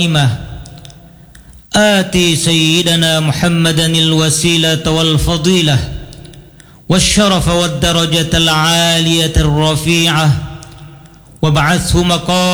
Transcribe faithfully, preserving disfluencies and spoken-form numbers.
القائمة آتي سيدنا محمدا الوسيلة والفضيلة والشرف والدرجة العالية الرفيعة وابعثه مقام